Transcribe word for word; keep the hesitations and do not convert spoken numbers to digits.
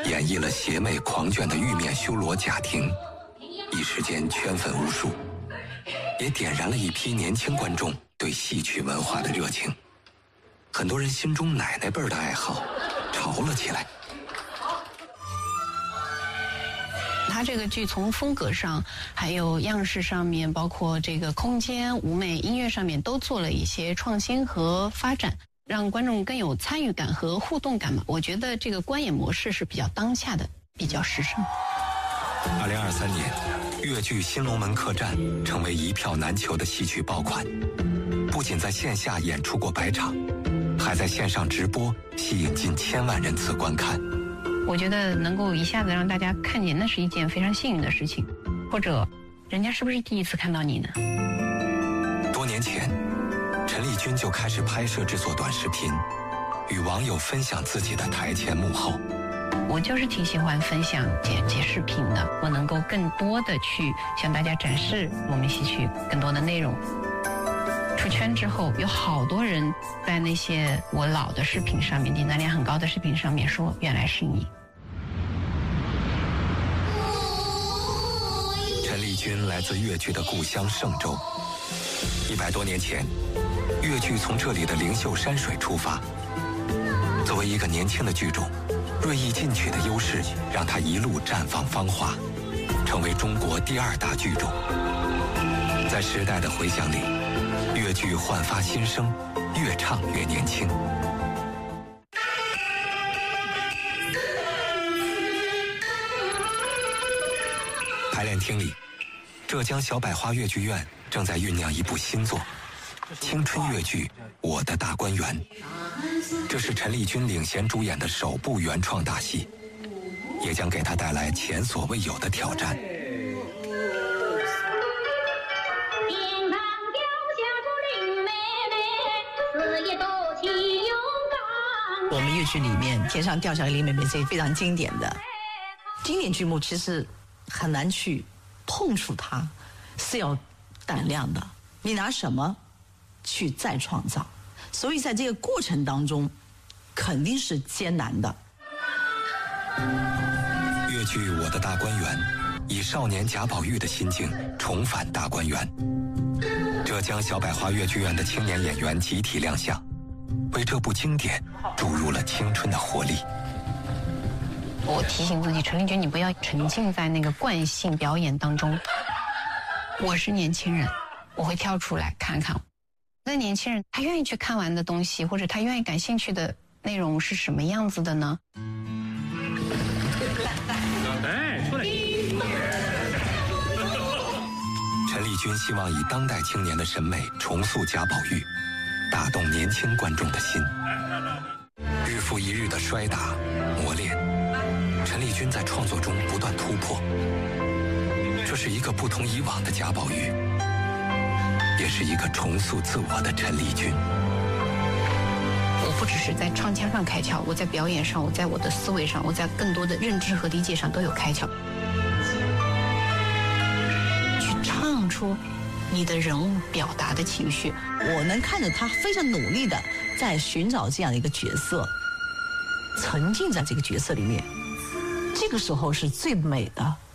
演绎了邪魅狂狷的玉面修罗贾婷，一时间圈粉无数，也点燃了一批年轻观众对戏曲文化的热情。很多人心中奶奶辈儿的爱好潮了起来。 它这个剧从风格上，还有样式上面，包括这个空间、舞美、音乐上面，都做了一些创新和发展，让观众更有参与感和互动感嘛。我觉得这个观演模式是比较当下的，比较时尚。 二零二三年，粤剧《新龙门客栈》成为一票难求的戏曲爆款，不仅在线下演出过百场，还在线上直播，吸引近千万人次观看。 我觉得能够一下子让大家看见，那是一件非常幸运的事情。或者，人家是不是第一次看到你呢？ 多年前，陈丽君就开始拍摄制作短视频，与网友分享自己的台前幕后。 我就是挺喜欢分享剪辑视频的，我能够更多的去向大家展示我们戏曲更多的内容。出圈之后，有好多人在那些我老的视频上面，点赞量很高的视频上面说，原来是你。 陈丽君来自粤剧的故乡嵊州，一百多年前，粤剧从这里的灵秀山水出发。作为一个年轻的剧种，锐意进取的优势让它一路绽放芳华，成为中国第二大剧种。在时代的回响里，粤剧焕发新生，越唱越年轻。排练厅里，浙江小百花粤剧院正在酝酿一部新作——青春粤剧《我的大观园》。这是陈丽君领衔主演的首部原创大戏，也将给她带来前所未有的挑战。 我们粤剧里面天上掉下来林妹妹这非常经典的经典剧目，其实很难去碰触它，是要胆量的。你拿什么去再创造？所以在这个过程当中，肯定是艰难的。 粤剧《我的大观园》以少年贾宝玉的心境重返大观园，浙江小百花粤剧院的青年演员集体亮相，为这部经典注入了青春的活力。 我提醒自己，陈丽君，你不要沉浸在那个惯性表演当中。我是年轻人，我会跳出来看看。那年轻人他愿意去看完的东西，或者他愿意感兴趣的内容是什么样子的呢？ 哎，出来！ 陈丽君希望以当代青年的审美重塑贾宝玉，打动年轻观众的心。日复一日的摔打磨练，陈丽君在创作中不断突破。这是一个不同以往的贾宝玉，也是一个重塑自我的陈丽君。 我不只是在唱腔上开窍，我在表演上，我在我的思维上，我在更多的认知和理解上都有开窍。去唱出你的人物表达的情绪。 我能看着他非常努力的在寻找这样的一个角色，沉浸在这个角色里面，这个时候是最美的。